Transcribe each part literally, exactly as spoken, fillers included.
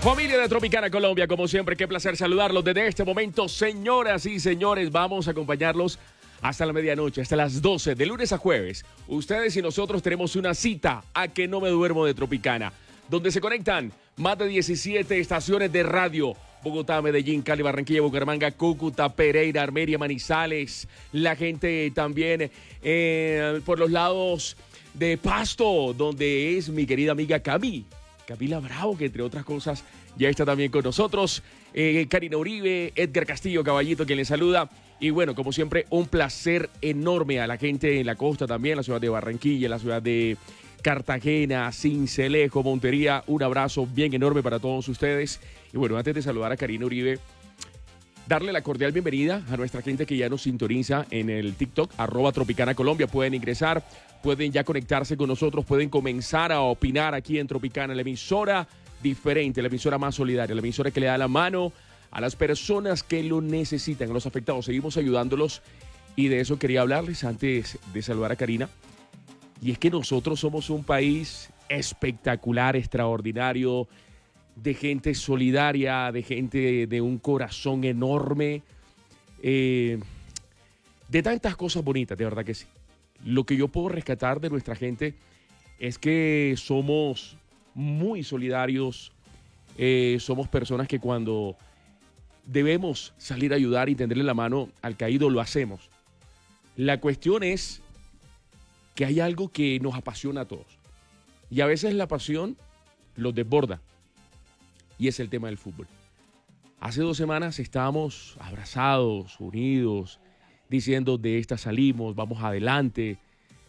Familia de Tropicana Colombia, como siempre, qué placer saludarlos desde este momento. Señoras y señores, vamos a acompañarlos hasta la medianoche, hasta las doce, de lunes a jueves. Ustedes y nosotros tenemos una cita a Que No Me Duermo de Tropicana, donde se conectan más de diecisiete estaciones de radio. Bogotá, Medellín, Cali, Barranquilla, Bucaramanga, Cúcuta, Pereira, Armenia, Manizales. La gente también eh, por los lados de Pasto, donde es mi querida amiga Cami. Camila Bravo, que entre otras cosas ya está también con nosotros. Eh, Karina Uribe, Edgar Castillo, Caballito, quien le saluda. Y bueno, como siempre, un placer enorme a la gente en la costa también, la ciudad de Barranquilla, la ciudad de Cartagena, Sincelejo, Montería. Un abrazo bien enorme para todos ustedes. Y bueno, antes de saludar a Karina Uribe, darle la cordial bienvenida a nuestra gente que ya nos sintoniza en el TikTok, arroba Tropicana Colombia. Pueden ingresar, pueden ya conectarse con nosotros, pueden comenzar a opinar aquí en Tropicana, la emisora diferente, la emisora más solidaria, la emisora que le da la mano a las personas que lo necesitan, a los afectados. Seguimos ayudándolos y de eso quería hablarles antes de saludar a Karina. Y es que nosotros somos un país espectacular, extraordinario, de gente solidaria, de gente de un corazón enorme, eh, de tantas cosas bonitas, de verdad que sí. Lo que yo puedo rescatar de nuestra gente es que somos muy solidarios, eh, somos personas que cuando debemos salir a ayudar y tenderle la mano al caído, lo hacemos. La cuestión es que hay algo que nos apasiona a todos. Y a veces la pasión los desborda. Y es el tema del fútbol. Hace dos semanas estábamos abrazados, unidos, diciendo de esta salimos, vamos adelante,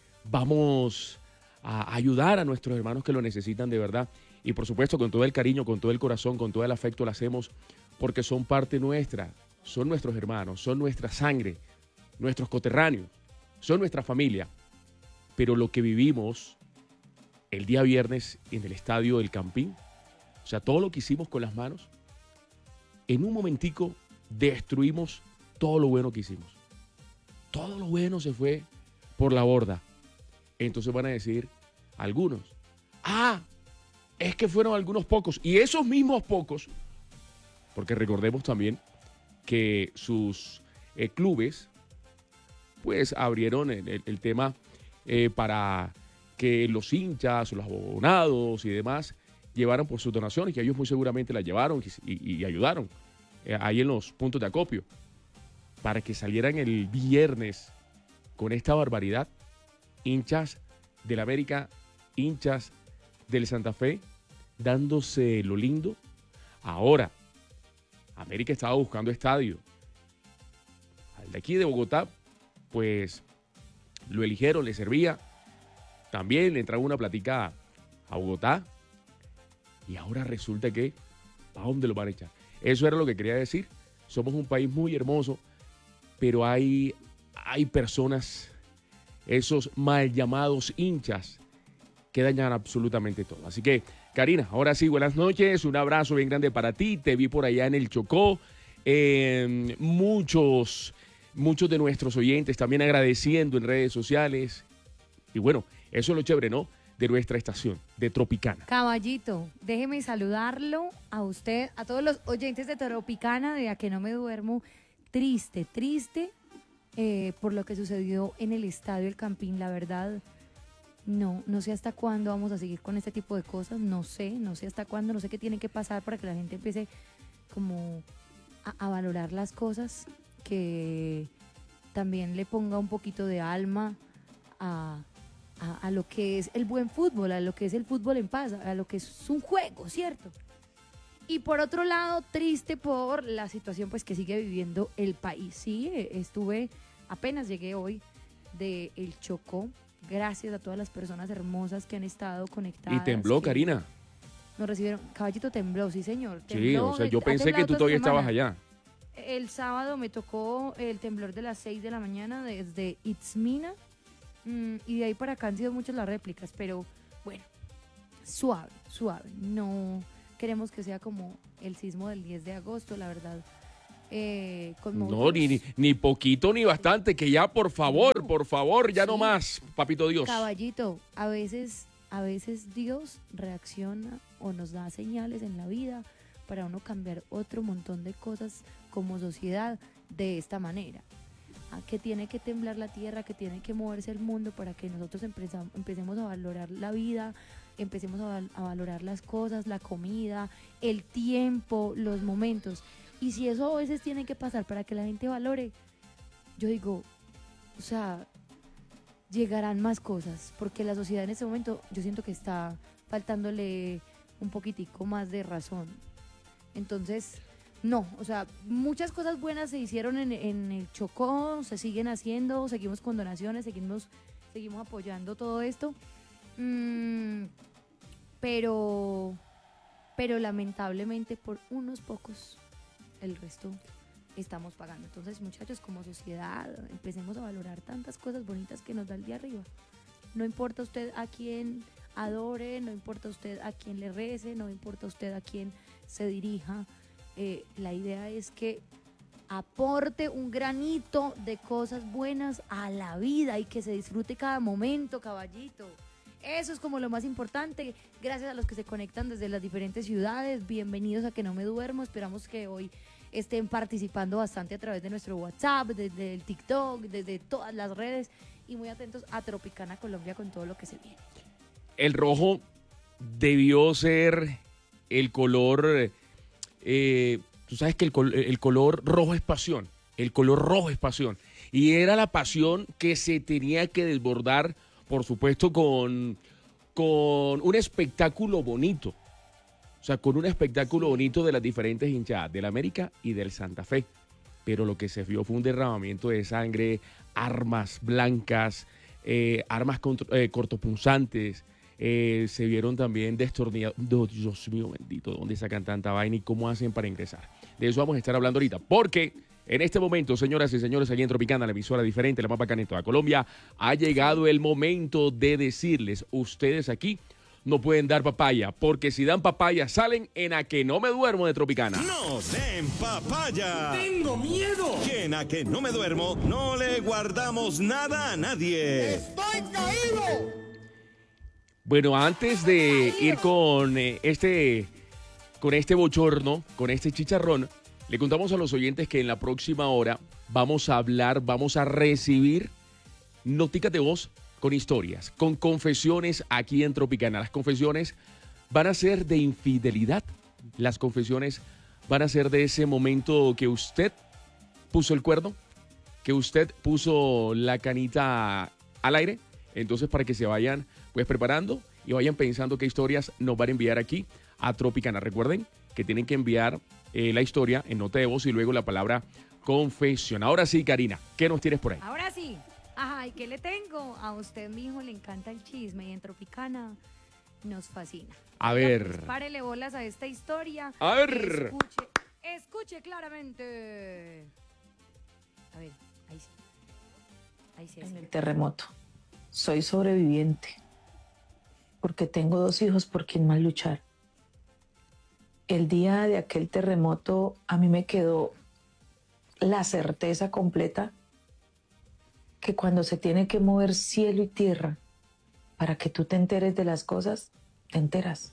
vamos a ayudar a nuestros hermanos que lo necesitan de verdad. Y por supuesto con todo el cariño, con todo el corazón, con todo el afecto lo hacemos porque son parte nuestra, son nuestros hermanos, son nuestra sangre, nuestros coterráneos, son nuestra familia. Pero lo que vivimos el día viernes en el estadio del Campín, o sea, todo lo que hicimos con las manos, en un momentico destruimos todo lo bueno que hicimos. Todo lo bueno se fue por la borda. Entonces van a decir algunos, ah, es que fueron algunos pocos. Y esos mismos pocos, porque recordemos también que sus eh, clubes, pues abrieron el, el, el tema eh, para que los hinchas, los abonados y demás llevaron por sus donaciones, que ellos muy seguramente las llevaron y, y, y ayudaron eh, ahí en los puntos de acopio, para que salieran el viernes con esta barbaridad, hinchas del América, hinchas del Santa Fe, dándose lo lindo. Ahora, América estaba buscando estadio. Al de aquí de Bogotá, pues lo eligieron, le servía. También le entraba una platica a Bogotá. Y ahora resulta que, ¿a dónde lo van a echar? Eso era lo que quería decir. Somos un país muy hermoso, pero hay, hay personas, esos mal llamados hinchas, que dañan absolutamente todo. Así que, Karina, ahora sí, buenas noches. Un abrazo bien grande para ti. Te vi por allá en el Chocó. Eh, muchos, muchos de nuestros oyentes también agradeciendo en redes sociales. Y bueno, eso es lo chévere, ¿no?, de nuestra estación, de Tropicana. Caballito, déjeme saludarlo a usted, a todos los oyentes de Tropicana, de A Que No Me Duermo. Triste, triste eh, por lo que sucedió en el estadio El Campín. La verdad, no, no sé hasta cuándo vamos a seguir con este tipo de cosas. No sé, no sé hasta cuándo, no sé qué tiene que pasar para que la gente empiece como a, a valorar las cosas, que también le ponga un poquito de alma a... A, a lo que es el buen fútbol, a lo que es el fútbol en paz, a lo que es un juego, ¿cierto? Y por otro lado, triste por la situación pues que sigue viviendo el país. Sí, estuve, apenas llegué hoy de El Chocó, gracias a todas las personas hermosas que han estado conectadas. Y tembló, Karina. Nos recibieron, Caballito tembló, sí señor. Tembló, sí, o sea, yo pensé que tú todavía estabas allá. El sábado me tocó el temblor de las seis de la mañana desde Itzmina. Y de ahí para acá han sido muchas las réplicas, pero bueno, suave, suave. No queremos que sea como el sismo del diez de agosto, la verdad. Eh, no, ni, ni, ni poquito ni bastante, que ya por favor, no, por favor, ya sí. No más, papito Dios. Caballito, a veces, a veces Dios reacciona o nos da señales en la vida para uno cambiar otro montón de cosas como sociedad de esta manera. ¿A que tiene que temblar la tierra, que tiene que moverse el mundo para que nosotros empezam- empecemos a valorar la vida, empecemos a, val- a valorar las cosas, la comida, el tiempo, los momentos? Y si eso a veces tiene que pasar para que la gente valore, yo digo, o sea, llegarán más cosas, porque la sociedad en este momento yo siento que está faltándole un poquitico más de razón. Entonces, no, o sea, muchas cosas buenas se hicieron en, en el Chocó, se siguen haciendo, seguimos con donaciones, seguimos, seguimos apoyando todo esto. Mm, pero, pero lamentablemente por unos pocos, el resto estamos pagando. Entonces, muchachos, como sociedad, empecemos a valorar tantas cosas bonitas que nos da el día arriba. No importa usted a quién adore, no importa usted a quién le rece, no importa usted a quién se dirija. Eh, la idea es que aporte un granito de cosas buenas a la vida y que se disfrute cada momento, caballito. Eso es como lo más importante. Gracias a los que se conectan desde las diferentes ciudades. Bienvenidos a Que No Me Duermo. Esperamos que hoy estén participando bastante a través de nuestro WhatsApp, desde el TikTok, desde todas las redes, y muy atentos a Tropicana Colombia con todo lo que se viene. El rojo debió ser el color, eh, tú sabes que el, col- el color rojo es pasión, el color rojo es pasión, y era la pasión que se tenía que desbordar, por supuesto, con, con un espectáculo bonito, o sea, con un espectáculo bonito de las diferentes hinchadas, del América y del Santa Fe, pero lo que se vio fue un derramamiento de sangre, armas blancas, eh, armas contro- eh, cortopunzantes. Eh, se vieron también destornillados. Oh, Dios mío bendito, ¿dónde sacan tanta vaina y cómo hacen para ingresar? De eso vamos a estar hablando ahorita, porque en este momento, señoras y señores, aquí en Tropicana, la emisora diferente, la más bacana en toda Colombia, ha llegado el momento de decirles, ustedes aquí no pueden dar papaya, porque si dan papaya salen en A Que No Me Duermo de Tropicana. ¡No den papaya! ¡Tengo miedo! Que en A Que No Me Duermo no le guardamos nada a nadie. ¡Estoy caído! Bueno, antes de ir con eh, este con este bochorno, con este chicharrón, le contamos a los oyentes que en la próxima hora vamos a hablar, vamos a recibir noticas de voz con historias, con confesiones aquí en Tropicana. Las confesiones van a ser de infidelidad. Las confesiones van a ser de ese momento que usted puso el cuerno, que usted puso la canita al aire. Entonces, para que se vayan pues preparando y vayan pensando qué historias nos van a enviar aquí a Tropicana. Recuerden que tienen que enviar eh, la historia en nota de voz y luego la palabra confesión. Ahora sí, Karina, ¿qué nos tienes por ahí? Ahora sí. Ajá, ¿y qué le tengo? A usted, mi hijo, le encanta el chisme y en Tropicana nos fascina. A Oiga, ver. pues, párele bolas a esta historia. A ver. Escuche, escuche claramente. A ver, ahí sí. Ahí sí. ahí En sí. el terremoto. Soy sobreviviente porque tengo dos hijos por quien más luchar. El día de aquel terremoto a mí me quedó la certeza completa que cuando se tiene que mover cielo y tierra para que tú te enteres de las cosas, te enteras.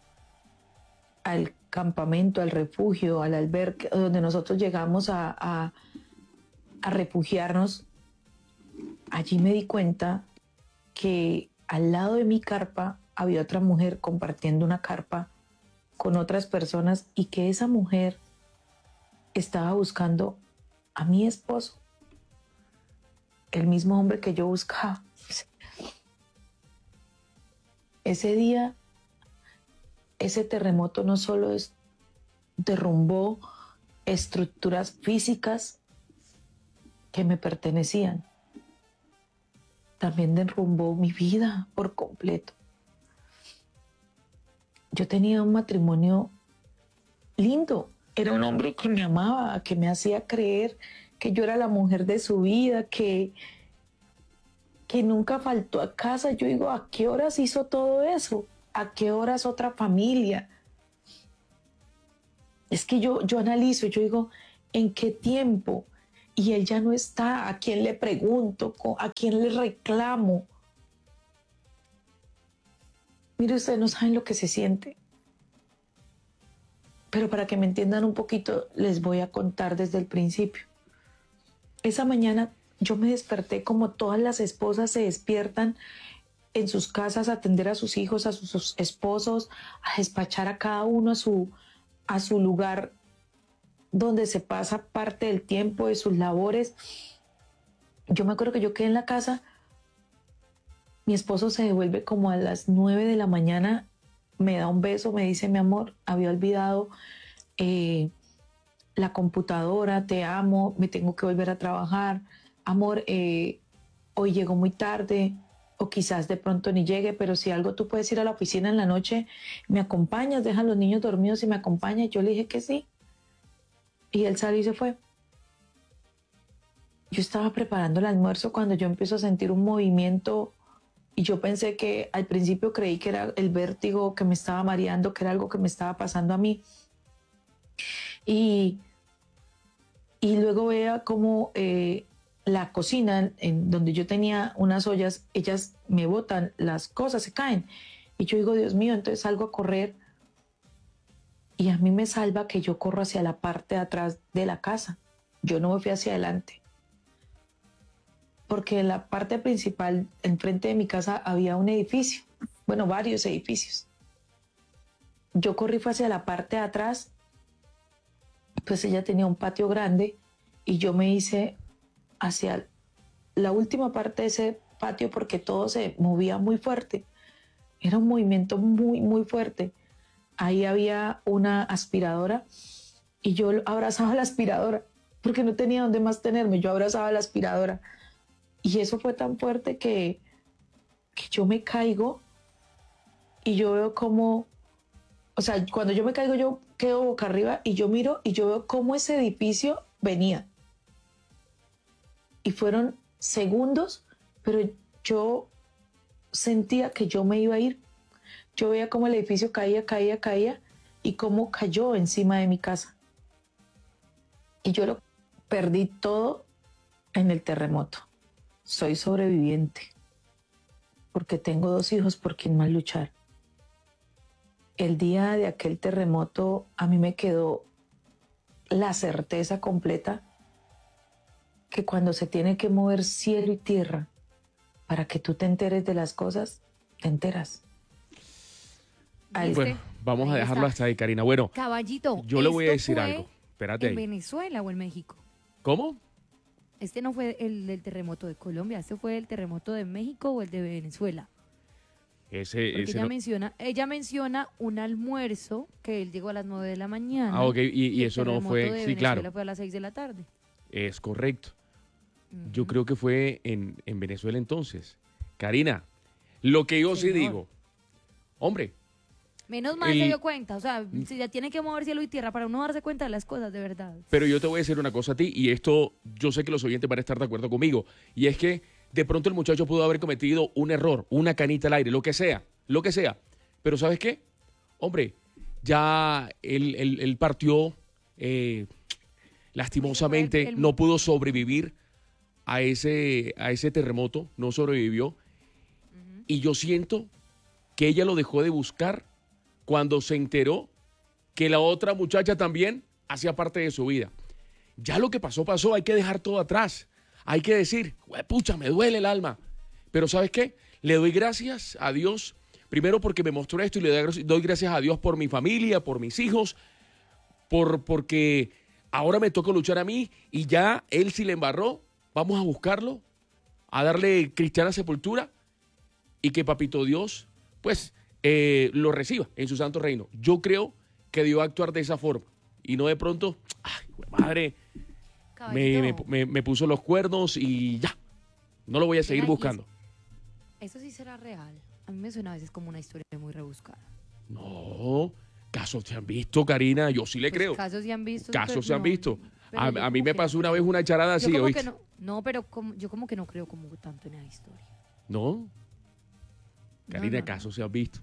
Al campamento, al refugio, al albergue donde nosotros llegamos a, a, a refugiarnos, allí me di cuenta que al lado de mi carpa había otra mujer compartiendo una carpa con otras personas y que esa mujer estaba buscando a mi esposo, el mismo hombre que yo buscaba. Ese día, ese terremoto no solo es- derrumbó estructuras físicas que me pertenecían, también derrumbó mi vida por completo. Yo tenía un matrimonio lindo. Era un hombre que me amaba, que me hacía creer que yo era la mujer de su vida, que, que nunca faltó a casa. Yo digo, ¿a qué horas hizo todo eso? ¿A qué horas otra familia? Es que yo, yo analizo, yo digo, ¿en qué tiempo? Y él ya no está. ¿A quién le pregunto? ¿A quién le reclamo? Mire, ustedes no saben lo que se siente. pero para que me entiendan un poquito, les voy a contar desde el principio. Esa mañana yo me desperté como todas las esposas se despiertan en sus casas a atender a sus hijos, a sus esposos, a despachar a cada uno a su, a su lugar donde se pasa parte del tiempo de sus labores. Yo me acuerdo que yo quedé en la casa, mi esposo se devuelve como a las nueve de la mañana, me da un beso, me dice: mi amor, había olvidado eh, la computadora, te amo, me tengo que volver a trabajar, amor, eh, hoy llego muy tarde, o quizás de pronto ni llegue, pero si algo tú puedes ir a la oficina en la noche, me acompañas, dejan los niños dormidos y me acompañas. Yo le dije que sí, y él salió y se fue. Yo estaba preparando el almuerzo cuando yo empiezo a sentir un movimiento y yo pensé que al principio creí que era el vértigo que me estaba mareando, que era algo que me estaba pasando a mí. Y, y luego vea cómo eh, la cocina, en donde yo tenía unas ollas, ellas me botan las cosas, se caen. Y yo digo: Dios mío, entonces salgo a correr y a mí me salva que yo corro hacia la parte de atrás de la casa. Yo no me fui hacia adelante. Porque en la parte principal, enfrente de mi casa, había un edificio, bueno, varios edificios. Yo corrí fue hacia la parte de atrás, pues ella tenía un patio grande y yo me hice hacia la última parte de ese patio porque todo se movía muy fuerte. Era un movimiento muy, muy fuerte. Ahí había una aspiradora y yo abrazaba la aspiradora porque no tenía dónde más tenerme. Yo abrazaba la aspiradora. Y eso fue tan fuerte que, que yo me caigo y yo veo cómo, o sea, cuando yo me caigo yo quedo boca arriba y yo miro y yo veo cómo ese edificio venía. Y fueron segundos, pero yo sentía que yo me iba a ir. Yo veía cómo el edificio caía, caía, caía y cómo cayó encima de mi casa. Y yo lo perdí todo en el terremoto. Soy sobreviviente porque tengo dos hijos por quien más luchar. El día de aquel terremoto a mí me quedó la certeza completa que cuando se tiene que mover cielo y tierra para que tú te enteres de las cosas, te enteras. ¿Viste? Bueno, vamos a Ahí dejarlo está. hasta ahí, Karina. Bueno, Caballito, yo le voy a ¿esto decir fue algo. Espérate ¿En ahí. Venezuela o en México? ¿Cómo? Este no fue el del terremoto de Colombia, este fue el terremoto de México o el de Venezuela. Ese, Porque ese ella no- menciona, ella menciona un almuerzo que él llegó a las nueve de la mañana. Ah, ok, y, y el eso no terremoto fue, de sí, Venezuela claro, fue a las seis de la tarde. es correcto. Yo Ujú. creo que fue en, en Venezuela entonces. Karina, lo que yo sí Señor. digo, hombre, Menos mal el- se dio cuenta, o sea, si ya tiene que mover cielo y tierra para uno darse cuenta de las cosas, de verdad. pero yo te voy a decir una cosa a ti, y esto yo sé que los oyentes van a estar de acuerdo conmigo, y es que de pronto el muchacho pudo haber cometido un error, una canita al aire, lo que sea, lo que sea. Pero ¿sabes qué? Hombre, ya él, él- él partió, eh, lastimosamente, el- el- no pudo sobrevivir a ese, a ese terremoto, no sobrevivió. Y yo siento que ella lo dejó de buscar cuando se enteró que la otra muchacha también hacía parte de su vida. Ya lo que pasó, pasó, hay que dejar todo atrás. Hay que decir: pucha, me duele el alma. Pero ¿sabes qué? Le doy gracias a Dios, primero porque me mostró esto, y le doy- doy gracias a Dios por mi familia, por mis hijos, por, porque ahora me toca luchar a mí, y ya él si le embarró, vamos a buscarlo, a darle cristiana sepultura, y que Papito Dios, pues, eh, lo reciba en su santo reino. Yo creo que debió actuar de esa forma, y no de pronto, ay, madre, me, me, Caballito, me- me puso los cuernos y ya, no lo voy a seguir venga, y buscando. eso sí será real. A mí me suena a veces como una historia muy rebuscada. No, casos se han visto, Karina, yo sí le Pues creo. casos se han visto. Casos pero se han no, visto. pero A, yo a mí como me que pasó no una creo. vez una charada Yo así, como ¿oíste? que no, no, pero como, yo como que no creo como tanto en esa historia. No, Karina, no, no. casos se han visto.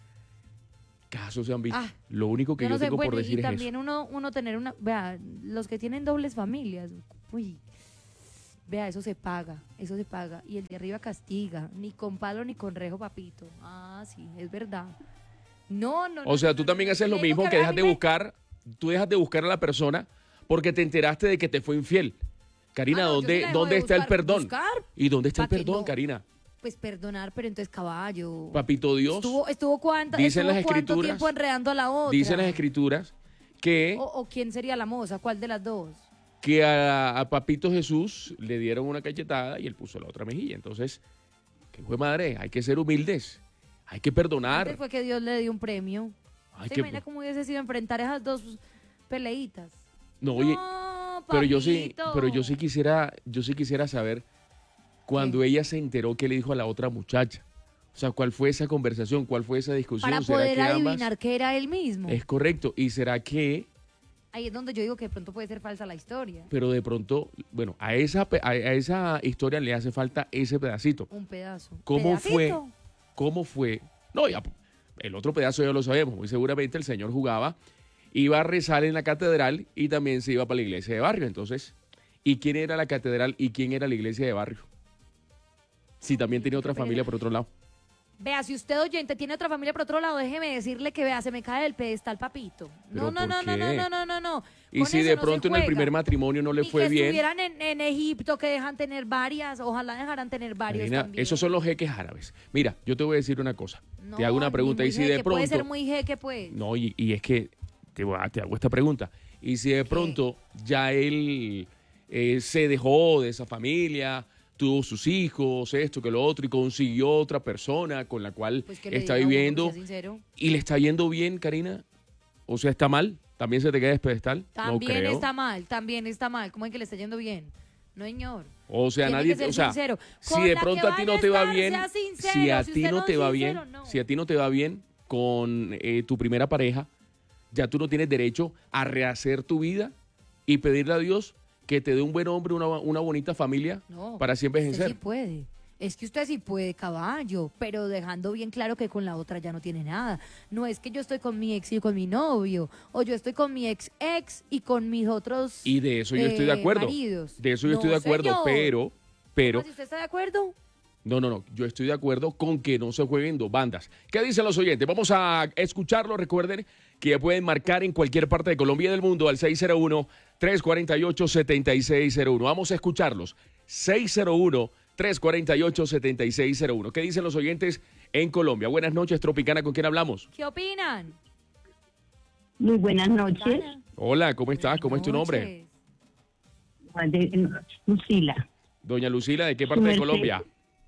Casos se han visto. Ah, Lo único que Yo yo, no sé, tengo bueno, por y decir es también eso. uno, uno tener una, vea, los que tienen dobles familias, uy, vea, eso se paga, eso se paga, y el de arriba castiga, ni con palo ni con rejo, papito. Ah, sí, es verdad. No, no, no. O sea, no, tú no, también no, haces le lo digo mismo, a que mí dejas de me- buscar tú dejas de buscar a la persona porque te enteraste de que te fue infiel. Karina, Ah, no, yo sí ¿dónde, la dejo ¿dónde de está el buscar- perdón? buscar. ¿Y dónde está el Pa' que perdón, no. Karina? Pues perdonar, pero entonces caballo. Papito Dios, Estuvo, estuvo, cuánta, dicen estuvo las cuánto escrituras- tiempo enredando a la otra. dicen las escrituras que, O, o quién sería la moza, ¿cuál de las dos? que a, a Papito Jesús le dieron una cachetada y él puso la otra mejilla. Entonces, ¿qué fue madre? Hay que ser humildes, hay que perdonar. Antes fue que Dios le dio un premio. Ay, ¿Se que- imagina cómo hubiese sido enfrentar esas dos peleitas? no, oye, No, pero yo sí, papito. pero yo sí quisiera, yo sí quisiera saber cuando ¿Qué? ella se enteró qué le dijo a la otra muchacha. O sea, ¿cuál fue esa conversación? ¿Cuál fue esa discusión? Para ¿Será poder que ambas- adivinar que era él mismo. Es correcto. ¿Y será que, Ahí es donde yo digo que de pronto puede ser falsa la historia. pero de pronto, bueno, a esa, pe- a, a esa historia le hace falta ese pedacito? Un pedazo. ¿Cómo fue? Pedacito. ¿Cómo fue? No, ya, el otro pedazo ya lo sabemos. Muy seguramente el señor jugaba, iba a rezar en la catedral y también se iba para la iglesia de barrio. Entonces, ¿y quién era la catedral y quién era la iglesia de barrio? Si también tenía otra Pero- familia por otro lado. Vea, si usted oyente tiene otra familia por otro lado, déjeme decirle que vea, se me cae del pedestal, papito. ¿Pero No, no, por no, no, no, qué? no, no, no, no. Y Con si eso de no se pronto en el juega. primer matrimonio no le Ni fue que bien. estuvieran en, en Egipto, que dejan tener varias, ojalá dejaran tener varios Karina, también. esos son los jeques árabes. Mira, yo te voy a decir una cosa. No, te hago una ni pregunta. muy Y si de jeque, pronto. Puede ser muy jeque, pues. No, y, y es que te, voy a- te hago esta pregunta. Y si de pronto ya él eh, se dejó de esa familia, tuvo sus hijos, esto, que lo otro, y consiguió otra persona con la cual Pues que le está diga a uno, que viviendo sea sincero. y le está yendo bien, Karina, o sea, está mal, también se te queda despedestal. No También creo. está mal, también está mal. ¿Cómo es que le está yendo bien? No, señor. O sea, Tiene nadie, que ser o sea, sincero. si Con de la pronto que a ti vaya no te va estar, bien, sea sincero. si a Si ti usted no no te es va sincero, bien, no. si a ti no te va bien con eh, tu primera pareja, ya tú no tienes derecho a rehacer tu vida y pedirle a Dios que te dé un buen hombre, una, una bonita familia No, para siempre usted envejecer. sí puede. Es que usted sí puede, caballo, pero dejando bien claro que con la otra ya no tiene nada. No es que yo estoy con mi ex y con mi novio, o yo estoy con mi ex ex y con mis otros Y de eso yo estoy de eh, acuerdo. maridos. De eso yo No, estoy de acuerdo, señor. pero, pero, ¿Si usted está de acuerdo? no, no, no, yo estoy de acuerdo con que no se jueguen dos bandas. ¿Qué dicen los oyentes? Vamos a escucharlo. Recuerden que ya pueden marcar en cualquier parte de Colombia y del mundo al seis cero uno, tres cuatro ocho, siete seis cero uno. Vamos a escucharlos. seis cero uno, tres cuatro ocho, siete seis cero uno. ¿Qué dicen los oyentes en Colombia? Buenas noches, Tropicana, ¿con quién hablamos? ¿Qué opinan? Muy buenas noches, Hola, ¿cómo estás? ¿Cómo es tu nombre? Noches. Juan de- Lucila, Doña Lucila, ¿de qué parte de merced. Colombia?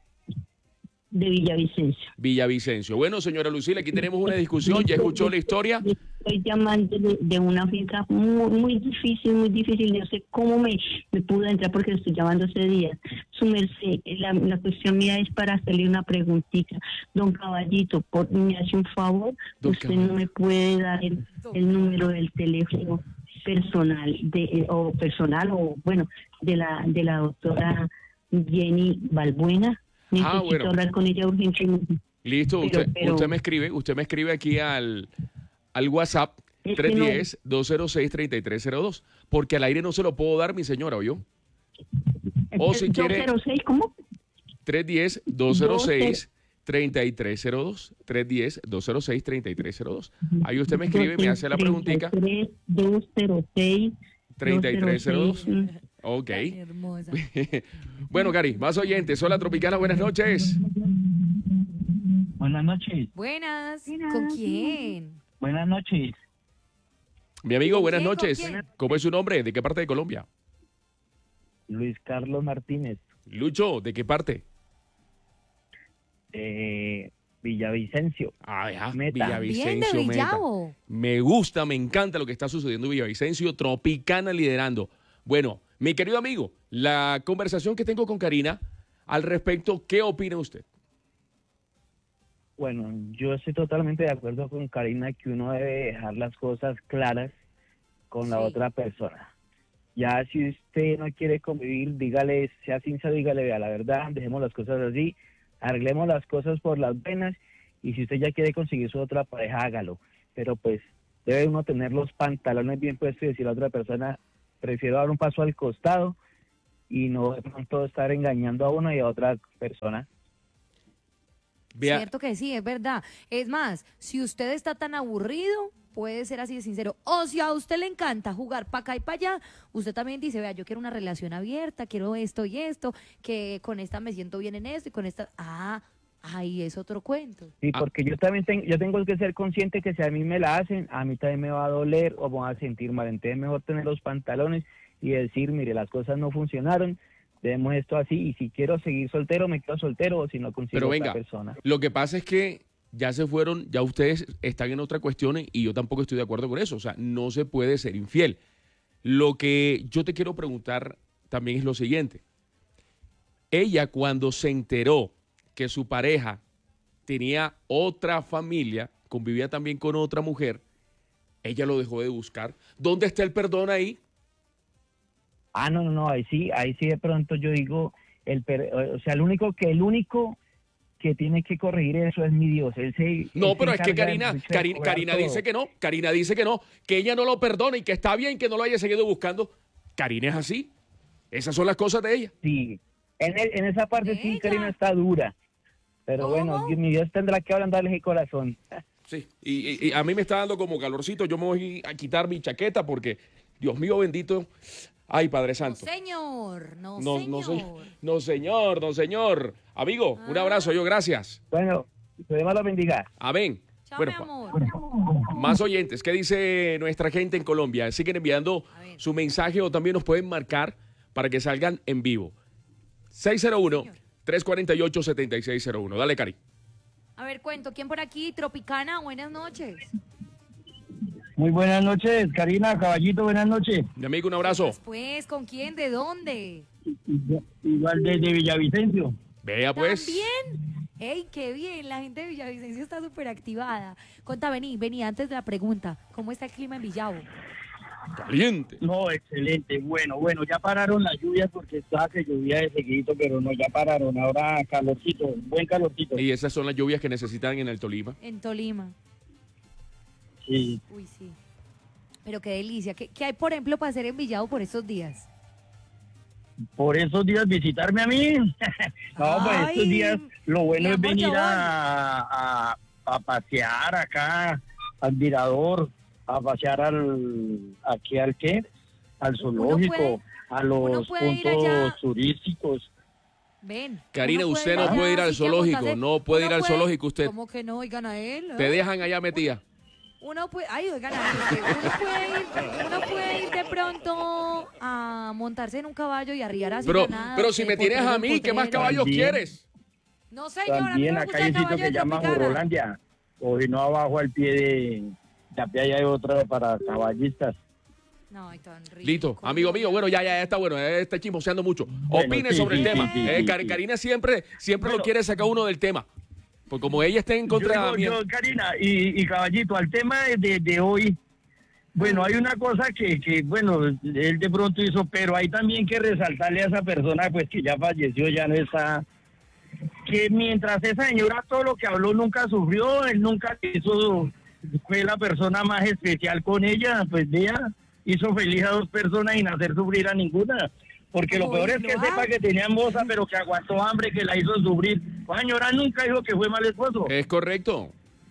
de Villavicencio. Villavicencio. Bueno, señora Lucila, aquí tenemos una discusión. ¿Ya escuchó la historia? Estoy llamando de, de una finca muy, muy difícil, muy difícil. No sé cómo me, me pudo entrar porque estoy llamando ese día. Su merced, la, la cuestión mía es para hacerle una preguntita. Don Caballito, por, me hace un favor, Don usted Caballito. no me puede dar el, el número del teléfono personal de o personal o bueno de la de la doctora Jenny Balbuena. Necesito Ah, bueno. hablar con ella urgentemente. Listo, Pero- usted, pero- usted me escribe, usted me escribe aquí al, al WhatsApp Es que tres uno cero, dos cero seis, tres tres cero dos, porque al aire no se lo puedo dar, mi señora, ¿oyó? O si quiere, dos cero seis, ¿cómo? tres uno cero, dos cero seis, tres tres cero dos, tres uno cero, dos cero seis, tres tres cero dos. Ahí usted me escribe, me hace la preguntita, dos cero seis, treinta y tres cero dos. Ok. Tan hermosa. Bueno, Cari, más oyentes. Hola, Tropicana, buenas noches. Buenas noches, Buenas. ¿Con quién? buenas noches. Mi amigo, ¿Con buenas quién, con noches. quién? ¿Cómo es su nombre? ¿De qué parte de Colombia? Luis Carlos Martínez, Lucho, ¿de qué parte? de Villavicencio. Ah, ya, Meta. Bien de Villavicencio, Meta. Villavo. Me gusta, me encanta lo que está sucediendo en Villavicencio, Tropicana liderando. Bueno, mi querido amigo, la conversación que tengo con Karina al respecto, ¿qué opina usted? Bueno, yo estoy totalmente de acuerdo con Karina que uno debe dejar las cosas claras con la Sí. otra persona. Ya si usted no quiere convivir, dígale, sea sincero, dígale, vea, la verdad, dejemos las cosas así, arreglemos las cosas por las venas, y si usted ya quiere conseguir su otra pareja, hágalo. Pero pues debe uno tener los pantalones bien puestos y decir a la otra persona, prefiero dar un paso al costado y no de pronto estar engañando a uno y a otra persona. Vea, Cierto que sí, es verdad. Es más, si usted está tan aburrido, puede ser así de sincero. O si a usted le encanta jugar para acá y para allá, usted también dice, vea, yo quiero una relación abierta, quiero esto y esto, que con esta me siento bien en esto y con esta... Ah, ahí es otro cuento. Sí, Ah. porque yo también tengo, yo tengo que ser consciente que si a mí me la hacen, a mí también me va a doler o me va a sentir mal. Entonces es mejor tener los pantalones y decir, mire, las cosas no funcionaron, debemos esto así, y si quiero seguir soltero, me quedo soltero, o si no consigo Pero otra venga, persona. lo que pasa es que ya se fueron, ya ustedes están en otra cuestión y yo tampoco estoy de acuerdo con eso. O sea, no se puede ser infiel. Lo que yo te quiero preguntar también es lo siguiente. Ella, cuando se enteró que su pareja tenía otra familia, convivía también con otra mujer, ella lo dejó de buscar. ¿Dónde está el perdón ahí? Ah, no, no, no, ahí sí, ahí sí de pronto yo digo, el per- o sea, el único que, el único que tiene que corregir eso es mi Dios. Él se, No, él pero se es que encarga Karina, de- de Karina, cobrar Karina todo. dice que no, Karina dice que no, que ella no lo perdona y que está bien que no lo haya seguido buscando. Karina es así. Esas son las cosas de ella. Sí, en, el- en esa parte sí, Ella. Karina está dura. Pero ¿Cómo? bueno, mi Dios tendrá que ablandarles el corazón. Sí, y, y- y a mí me está dando como calorcito. Yo me voy a quitar mi chaqueta porque, Dios mío bendito, ay, Padre No, Santo. señor, no, No, señor. no, se- no, señor, no, señor. Amigo, un Ah. abrazo, yo, gracias. Bueno, que Dios me lo bendiga. Amén. Chao, Bueno, mi amor. más oyentes, ¿qué dice nuestra gente en Colombia? Siguen enviando A ver. su mensaje o también nos pueden marcar para que salgan en vivo. seis cero uno, tres cuatro ocho, siete seis cero uno. Dale, Cari. A ver, cuento, ¿quién por aquí? Tropicana, buenas noches. Muy buenas noches, Karina, Caballito, buenas noches. Mi amigo, un abrazo. Después, ¿con quién? ¿De dónde? Igual desde Villavicencio. Vea, pues. ¿También? ¡Ey, qué bien! La gente de Villavicencio está súper activada. Conta, vení, vení, antes de la pregunta, ¿cómo está el clima en Villavo? Caliente. No, excelente, bueno, bueno, ya pararon las lluvias porque estaba que llovía de seguidito, pero no, ya pararon, ahora calorcito, buen calorcito. Y esas son las lluvias que necesitan en el Tolima. En Tolima. Sí. Uy, sí. Pero qué delicia. ¿Qué, qué hay, por ejemplo, para hacer en Villavo por estos días? Por esos días visitarme a mí. No, pues Ay, estos días lo bueno mi es amor, venir yo voy. a, a, a pasear acá al mirador, a pasear al aquí al qué, al zoológico, puede- a uno los puede ir puntos allá. turísticos. Ven. Karina, uno usted puede no ir puede ir allá, al si quiere zoológico, montarse- no puede uno ir al zoológico usted. ¿Cómo que no? Oigan a él. ¿eh? Te dejan allá metida. Uno puede, ay, oigan, a él, uno puede ir, uno puede ir de pronto a montarse en un caballo y arriar así. Pero, nada, pero si de me tienes potrero a en mí, ¿qué más potrero. caballos También. quieres? No, señor, a mí También no me acá gusta hay el un sitio caballo que de llama Tropicana. Jorolandia, o si no abajo al pie de la playa hay otra para caballistas. No, ay, tan rico. Listo, amigo mío, bueno, ya, ya, ya está bueno, eh, está chismoseando mucho. Bueno, Opine sí, sobre sí, el sí, tema. sí, Eh, sí, Kar- sí. Karina siempre, siempre lo Bueno. quiere sacar uno del tema. Pues como ella está en contra yo, mía. digo, yo, Karina y, y Caballito, al tema de, de, de hoy, bueno, hay una cosa que, que, bueno, él de pronto hizo, pero hay también que resaltarle a esa persona, pues que ya falleció, ya no está, que mientras esa señora todo lo que habló nunca sufrió, él nunca hizo, fue la persona más especial con ella, pues vea, hizo feliz a dos personas sin hacer sufrir a ninguna. Porque lo Uy, peor es lo que sepa hago. que tenía moza, pero que aguantó hambre, que la hizo sufrir. La señora nunca dijo que fue mal esposo. Es correcto.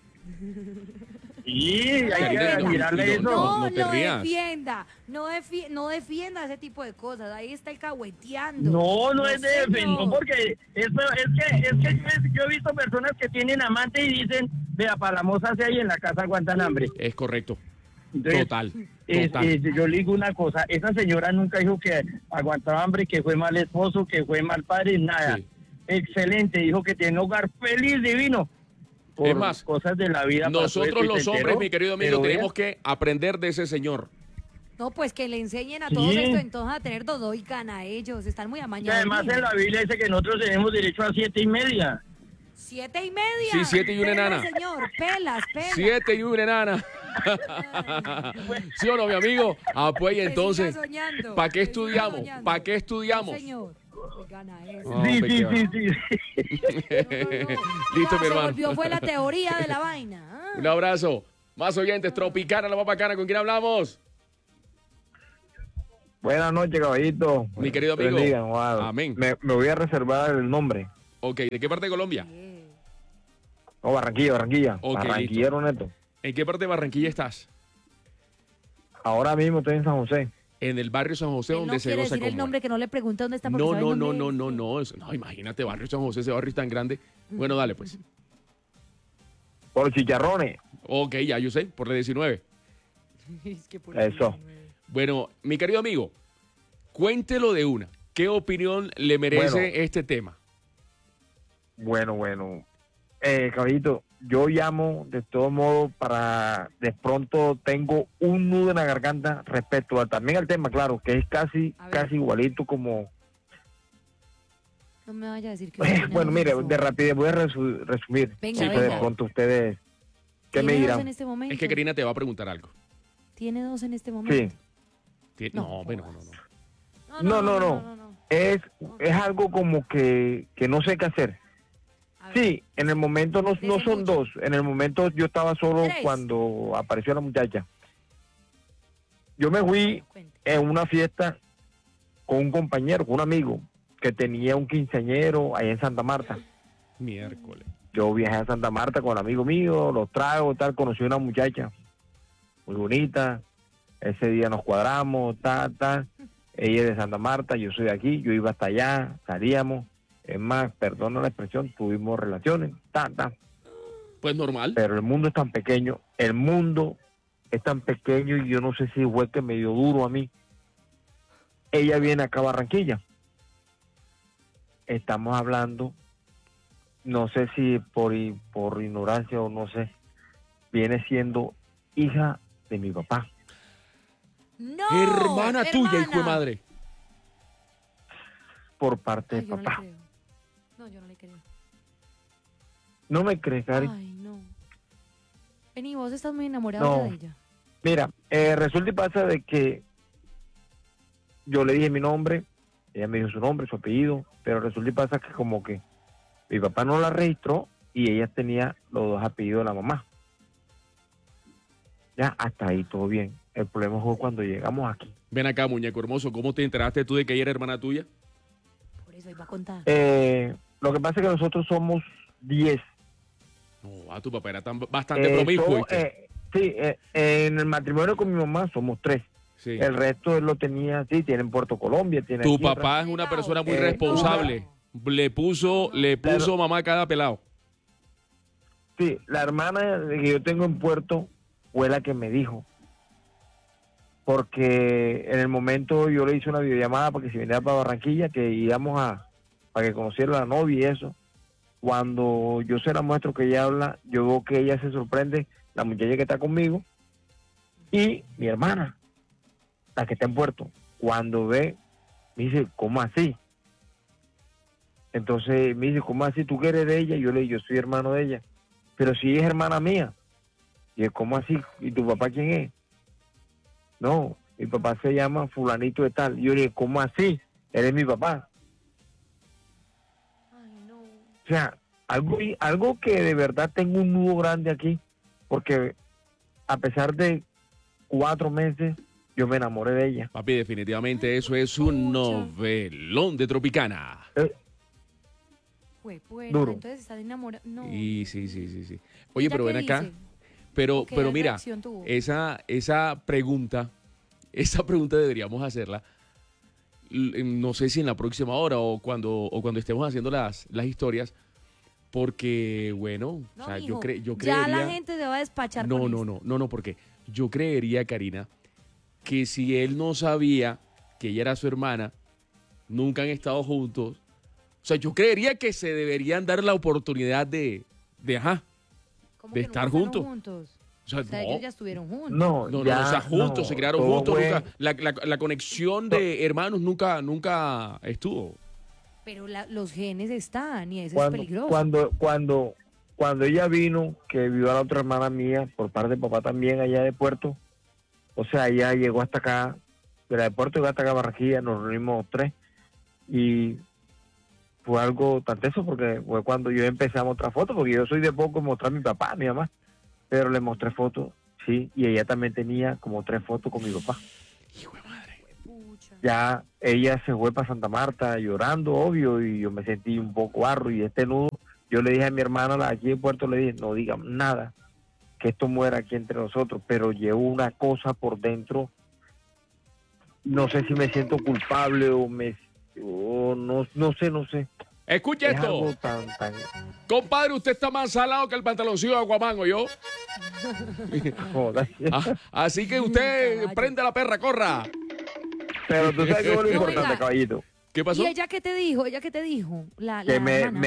Sí, hay que Karina, no, admirarle no, eso. No, no te lo rías. defienda, no, defi- no defienda ese tipo de cosas, ahí está el cahueteando. No, no es de señor. defender, porque eso, es que, es que yo, yo he visto personas que tienen amante y dicen, vea, para la moza se hay en la casa aguantan hambre. Es correcto. Entonces, Total. es- Total. es- yo le digo una cosa, esa señora nunca dijo que aguantaba hambre, que fue mal esposo, que fue mal padre, nada. Sí. Excelente, dijo que tiene un hogar feliz, divino. Por Es más, cosas de la vida. pasó Nosotros esto y los se hombres, enteró, mi querido amigo, pero vea, tenemos que aprender de ese señor. No, pues que le enseñen a Sí. todos esto, entonces a tener todo y gana ellos, están muy y amañados. además miren. en la Biblia dice que nosotros tenemos derecho a siete y media. Siete y media. Sí, siete y una Pelas, enana. señor, pelas, pelas. Siete y una enana. ¿Sí o no, mi amigo? Ah, pues y Pues entonces, siga soñando, ¿para qué pues siga estudiamos? soñando. ¿Para qué estudiamos? No, señor. Oigan a eso. No, sí, hombre, sí, qué sí, va. sí. Listo, Ya mi se hermano. volvió, fue la teoría de la vaina. ah. Un abrazo. Más oyentes, Tropicana, la más bacana. ¿Con quién hablamos? Buenas noches, caballito. Mi querido Dios amigo. bendiga, Juan. Amén. Me, me voy a reservar el nombre. Ok, ¿de qué parte de Colombia? Oh, Barranquilla, Barranquilla. Ok, Barranquillero neto. ¿En qué parte de Barranquilla estás? Ahora mismo estoy en San José. En el barrio San José, Él donde no se quiere goza decir el como nombre, es. que no le pregunte dónde está. porque No, sabe no, dónde no, es. no, no, no, eso- no, imagínate, barrio San José, ese barrio es tan grande. Bueno, dale pues. Por los chicharrones. Ok, ya yo sé, por la diecinueve. Es que por Eso. Bueno, mi querido amigo, cuéntelo de una. ¿Qué opinión le merece Bueno. este tema? Bueno, bueno. Eh, caballito, yo llamo de todo modo para, de pronto tengo un nudo en la garganta respecto a, también al tema, claro, que es casi, A ver. casi igualito como... No me vaya a decir que usted tiene Bueno, dos mire, en este de momento. rapidez voy a resu- resumir. Venga, Sí, Entonces, venga. de pronto ustedes, ¿qué me ¿Tiene dos dirán? en este momento? Es que Karina te va a preguntar algo. ¿Tiene dos en este Sí. momento? Ti- No, No, bueno, no, no. No, no, no. Es, es algo como que, que no sé qué hacer. A ver, Sí, en el momento no, no Dese son mucho. dos. En el momento yo estaba solo Tres. cuando apareció la muchacha. Yo me fui cuente. en una fiesta con un compañero, con un amigo, que tenía un quinceañero allá en Santa Marta. Miércoles. Yo viajé a Santa Marta con el amigo mío, los trago, tal, conocí a una muchacha muy bonita. Ese día nos cuadramos, tal, tal. Ella es de Santa Marta, yo soy de aquí, yo iba hasta allá, salíamos. Es más, perdona la expresión, tuvimos relaciones, tal, tal. Pues normal. Pero el mundo es tan pequeño, el mundo es tan pequeño y yo no sé si fue que me dio duro a mí. Ella viene acá a Barranquilla. Estamos hablando, no sé si por, i- por ignorancia o no sé, viene siendo hija de mi papá. ¡No! hermana tuya, hijo de madre. Por parte Ay, de yo no le papá. creo. No, yo no le creo. ¿No me crees, Cari? Ay, no. Vení, vos estás muy enamorado No. de ella. Mira, eh, resulta y pasa de que yo le dije mi nombre, ella me dijo su nombre, su apellido, pero resulta y pasa que como que mi papá no la registró y ella tenía los dos apellidos de la mamá. Ya, hasta ahí todo bien. El problema fue cuando llegamos aquí. Ven acá, muñeco hermoso, ¿cómo te enteraste tú de que ella era hermana tuya? Por eso iba a contar. Eh, lo que pasa es que nosotros somos diez. No, a tu papá era tan, bastante Eh, promiscuo, somos, ¿viste? eh, sí, eh, en el matrimonio con mi mamá somos tres. Sí. El resto él lo tenía, sí, tiene en Puerto Colombia. Tiene Tu aquí en papá es una persona muy Eh, responsable. Le puso, le puso Claro. mamá a cada pelado. Sí, la hermana que yo tengo en Puerto fue la que me dijo. Porque en el momento yo le hice una videollamada para que se viniera para Barranquilla, que íbamos a, para que conociera a la novia y eso. Cuando yo se la muestro que ella habla, yo veo que ella se sorprende, la muchacha que está conmigo, y mi hermana, la que está en Puerto. Cuando ve, me dice, ¿cómo así? Entonces me dice, ¿cómo así? ¿Tú que eres de ella? Yo le digo, yo soy hermano de ella. Pero si es hermana mía. Y es, ¿cómo así? ¿Y tu papá quién es? No, mi papá se llama fulanito de tal. Y yo le digo, ¿cómo así? Él es mi papá. Ay, no. O sea, algo, algo que de verdad tengo un nudo grande aquí, porque a pesar de cuatro meses, yo me enamoré de ella. Papi, definitivamente eso es un novelón de Tropicana. Eh, Fue bueno, Duro. entonces estás enamorado. No. Y sí, sí, sí, sí. Oye, ¿Ella pero qué ven acá. dice? Pero, ¿Qué pero mira, reacción tuvo? esa, esa pregunta, esa pregunta deberíamos hacerla. l- No sé si en la próxima hora o cuando, o cuando estemos haciendo las, las historias. Porque, bueno, No, o sea, mijo, yo, cre- yo ya creería. la gente se va a despachar No, con no, esto. no, no, no, porque yo creería, Karina, que si él no sabía que ella era su hermana, nunca han estado juntos. O sea, yo creería que se deberían dar la oportunidad de, de ajá, ¿Cómo de que estar nunca fueron juntos. juntos? O sea, O sea, no, ellos ya estuvieron juntos. no, no, no, ya, o sea, juntos, no, se crearon todo juntos, fue- nunca, la, la- la conexión de hermanos nunca, nunca estuvo. Pero la- los genes están y eso es cuando, peligroso. cuando, cuando, cuando ella vino, que vio a la otra hermana mía, por parte de papá también, allá de Puerto, o sea, ella llegó hasta acá, de la de Puerto llegó hasta acá a Barranquilla, nos reunimos tres, y fue algo tan teso porque fue cuando yo empecé a mostrar fotos, porque yo soy de poco mostrar a mi papá, a mi mamá, pero le mostré fotos, sí, y ella también tenía como tres fotos con mi papá. Hijo de madre. Pucha. Ya ella se fue para Santa Marta llorando, obvio, y yo me sentí un poco arro y este nudo, yo le dije a mi hermana la- aquí en Puerto, le dije, no digan nada, que esto muera aquí entre nosotros, pero llevo una cosa por dentro, no sé si me siento culpable o me, o no, no sé, no sé. Escuche Es esto. algo tan, tan, Compadre, usted está más salado que el pantaloncillo de Aquaman, ¿o yo? joder. Ah, así que usted Caballo. prende la perra, corra. Pero tú sabes que es lo No, importante, venga. caballito. ¿Qué pasó? ¿Y ella qué te dijo? ¿Ella qué te dijo? La, Que la me, hermana. me